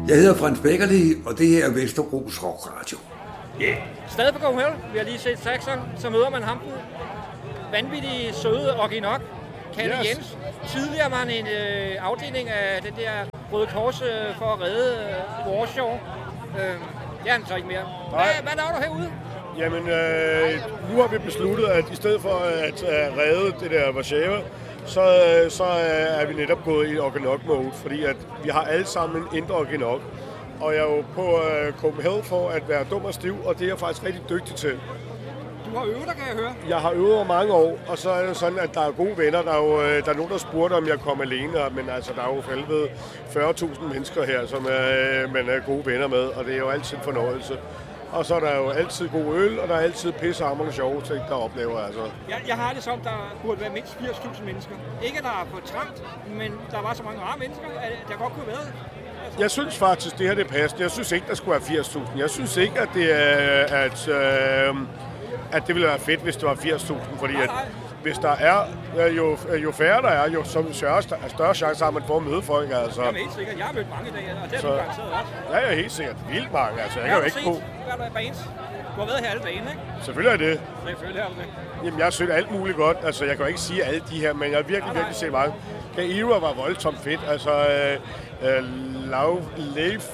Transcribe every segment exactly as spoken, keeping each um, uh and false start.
Jeg hedder Frans Beckerli, og det her er Vesterbros Rock Radio. Yeah. Stadig på Copenhagen. Vi har lige set Saxon, så møder man ham den vanvittige, søde Orginok, Kalle yes. Jens. Tidligere var han en øh, afdeling af den der Røde Kors øh, for at redde øh, Warsaw. Øh, det er han så ikke mere. Hvad, hvad laver du herude? Jamen, øh, nu har vi besluttet, at i stedet for at uh, redde det der Warszawa, så, så uh, er vi netop gået i Orginok-mode, fordi at vi har alle sammen en indre Orginok. Og jeg er jo på uh, Copenhagen for at være dum og stiv, og det er jeg faktisk rigtig dygtig til. Du har øvet dig, kan jeg høre? Jeg har øvet over mange år, og så er det sådan, at der er gode venner. Der er jo der er nogen, der spurgte, om jeg kom alene, men altså, der er jo for helvede fyrre tusind mennesker her, som er, man er gode venner med, og det er jo altid en fornøjelse. Og så er der jo altid god øl, og der er altid pissehammerende sjove ting, der oplever. Altså. Jeg, jeg har det som, der burde være mindst firs tusind mennesker. Ikke at der er for trangt, men der var så mange rare mennesker, at der godt kunne være. Altså. Jeg synes faktisk, det her det passer. Jeg synes ikke, der skulle være firs tusind. Jeg synes ikke, at det er... At, øh, at det ville være fedt, hvis det var firs tusind, fordi at hvis der er, jo, jo færre der er, jo som større, større chance har man for at møde folk, altså. Jamen helt sikkert. Jeg har mødt mange i dag, og det har du garanteret også. Ja, jeg er helt sikkert. Vildt mange, altså. Jeg kan jo ikke på. Hvad har du set? Bands? Du har været her alle dagen, ikke? Selvfølgelig er det. Selvfølgelig er det. Jamen, jeg har set alt muligt godt. Altså, jeg kan jo ikke sige alle de her, men jeg har virkelig, nej, nej. virkelig set mange. Gaira var voldsomt fedt. Altså, øh, øh, Leif,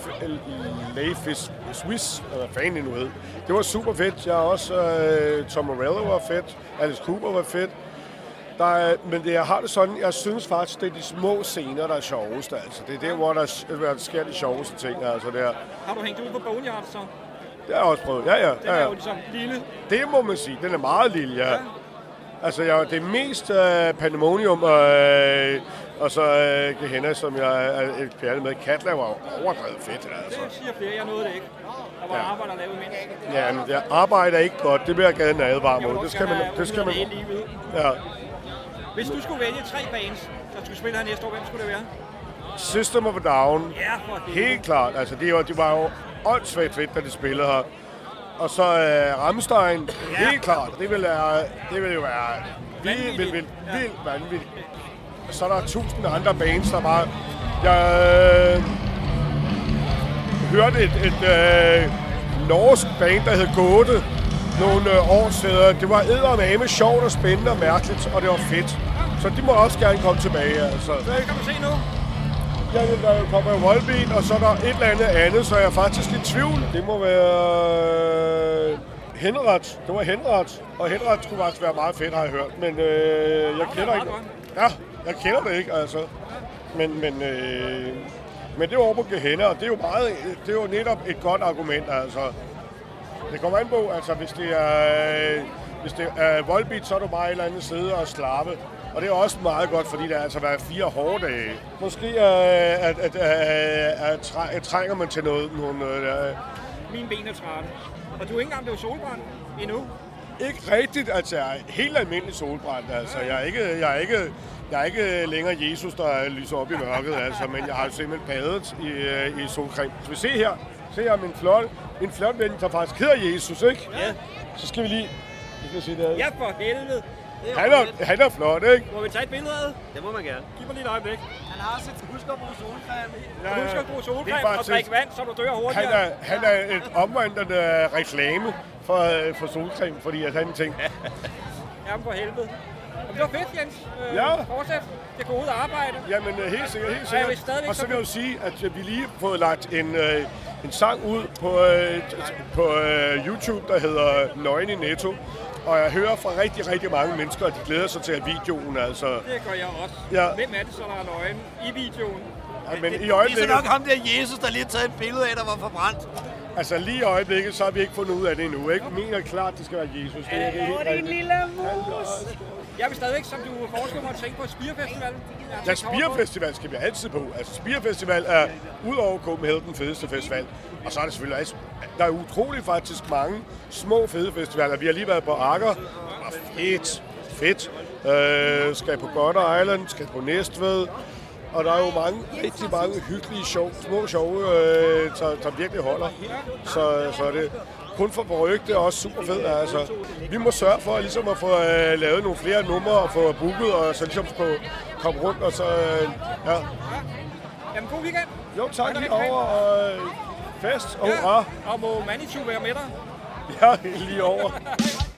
Leif is Swiss, eller hvad fanden nu hed. Det var super fedt. Jeg har også, øh, Tom Morello var fedt. Alice Cooper var fedt. Der er, men det, jeg har det sådan, jeg synes faktisk, det er de små scener, der er sjovest. Altså. Det er der, hvor der, hvor der sker de sjoveste ting. Altså, der. Har du hængt ud på Boneyard så? Det har jeg også prøvet. Ja, ja. Den ja, ja. er jo ligesom lille. Det må man sige. Den er meget lille, ja. ja. Altså, jeg, det er mest uh, Pandemonium og, uh, og så uh, Gehenna, som jeg er et pjerne med. Katla var overdrevet fedt, altså. Det siger flere. Jeg nåede det ikke. Der var ja. arbejde at lave mindst. Ja, men jeg arbejder ikke godt. Det vil jeg gerne advare mod. Det skal man... Det skal man ja. Hvis du skulle vælge tre bands, der skulle spille her næste år, hvem skulle det være? System of a Down. Ja, for det. Helt klart. Altså, det var, de var jo åndssvagt fedt, da de spillede her. Og så uh, Rammstein. Ja. Helt klart. Det vil, være, det vil jo være vildt, vildt, vildt, vildt vanvittigt. Så er der tusind andre bands, der bare... Jeg øh, hørte et, et øh, norsk band, der hed Gåte, nogle øh, år siden. Det var eddermame sjovt og spændende og mærkeligt, og det var fedt. Så de må også gerne komme tilbage, altså. Hvad kan du se nu? Ja, der kommer en Volbeat, og så er der et eller andet andet, så er jeg faktisk i tvivl. Det må være øh, Henret. Det var Henret. Og Henret skulle faktisk være meget fedt, har jeg hørt. Men øh, jeg kender ikke. Ja, jeg kender det ikke, altså. Men, men, øh, men det er over på Gehenna, og det er jo meget, det er jo netop et godt argument, altså. Det kommer an på, altså hvis det er, hvis det er Volbeat, så er du bare et eller andet side og slappe. Og det er også meget godt, fordi der altså været fire hårde dage. Måske uh, at, at, at, at, at trænger man til noget. noget uh, Mine ben er trætte. Og du er ikke engang blevet solbrændt endnu? Ikke rigtigt, altså jeg er helt almindelig solbrændt. Altså, jeg, er ikke, jeg, er ikke, jeg er ikke længere Jesus, der lyser op i mørket, altså, men jeg har simpelthen badet i, i solcreme. Så vi se her, se her min flot, min flot ven, der faktisk hedder Jesus, ikke? Ja. Så skal vi lige... Vi se der. Ja, for helvede. Han er, han er flot, ikke? Må vi tage et billede af det? Det må man gerne. Giv mig lige et øjeblik. Han har også et husk at bruge solcreme. Ja, ja. Husk at bruge solcreme og drikke vand, så du dør hurtigere. Han er, han er et omvandrende reklame for, for solcreme, fordi at han tænkte... Jamen for helvede. Og det var fedt, Jens. Øh, ja. Fortsæt. Det går ud og arbejde. Jamen helt sikkert, helt sikkert. Og, og så vil jeg jo sige, at vi lige har fået lagt en, øh, en sang ud på, øh, på øh, YouTube, der hedder Nøgen i Netto. Og jeg hører fra rigtig, rigtig mange mennesker, at de glæder sig til at videoen, altså. Det gør jeg også. Ja. Hvem er det så, der er nøgen i videoen? Ja, men det, i øjeblikket... det er så nok ham der Jesus, der lige har taget et billede af, der var forbrændt. Altså lige i øjeblikket, så har vi ikke fundet ud af det endnu, ikke? Jeg mener klart, det skal være Jesus. Det er, det er helt rigtigt. Din lille mus! Jeg vil stadigvæk, som du foreslår mig, at tænke på Spire Festival. Ja, Spire Festival skal vi altid på. Altså Spire Festival er udover Copenhagen den fedeste festival. Og så er det selvfølgelig også... Der er utroligt faktisk mange små fede festivaler. Vi har lige været på Akker. Det var fedt. Fedt. Øh, skal på Godder Island, skal på Næstved. Og der er jo mange, rigtig mange hyggelige show, små show, øh, der, der virkelig holder. Så, så er det kun for forrygt, det er også super fedt. Altså. Vi må sørge for ligesom at få øh, lavet nogle flere numre og få booket, og så ligesom få komme rundt og så, øh, ja. Jamen, god weekend. Jo, tak Hold da lige rigtig over, og øh, fest og hurra. Og må Manitou være med dig? Ja, lige over.